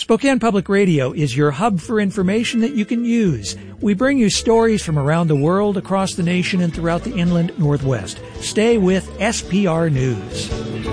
Spokane Public Radio is your hub for information that you can use. We bring you stories from around the world, across the nation, and throughout the inland Northwest. Stay with SPR News.